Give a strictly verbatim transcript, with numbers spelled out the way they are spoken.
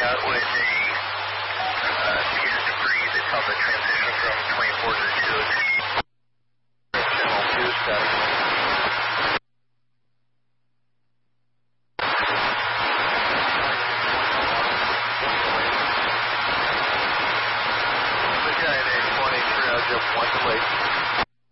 out with a uh, piece of debris that's on the transition from twenty-four to two. Channel two static. The guy at eight twenty-three, I'll jump one plate.